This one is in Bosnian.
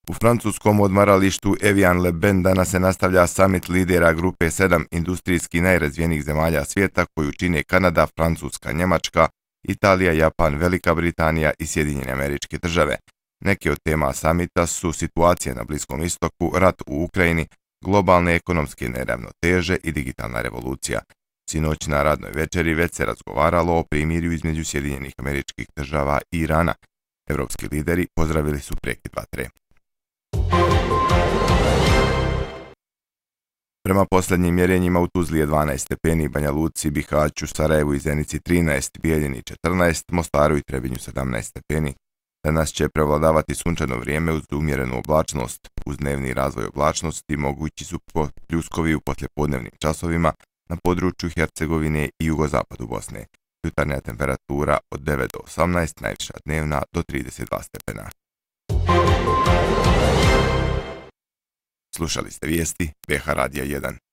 U francuskom odmaralištu Evian-le-Bain danas se nastavlja samit lidera grupe 7 industrijski najrazvijenijih zemalja svijeta koju čine Kanada, Francuska, Njemačka, Italija, Japan, Velika Britanija i Sjedinjene Američke Države. Neke od tema samita su situacija na Bliskom istoku, rat u Ukrajini, globalne ekonomske neravnoteže i digitalna revolucija. Sinoć na radnoj večeri već se razgovaralo o primirju između Sjedinjenih Američkih Država i Irana. Evropski lideri pozdravili su prekid vatre. Prema posljednjim mjerenjima u Tuzli je 12 stepeni, Banja Luci, Bihaću, Sarajevu i Zenici 13, Bijeljini 14, Mostaru i Trebinju 17 stepeni. Danas će prevladavati sunčano vrijeme uz umjerenu oblačnost. Uz dnevni razvoj oblačnosti mogući su pljuskovi u poslijepodnevnim časovima na području Hercegovine i jugozapadu Bosne. Jutarnja temperatura od 9 do 18, najviša dnevna do 32 stepena. Slušali ste vijesti BH Radija 1.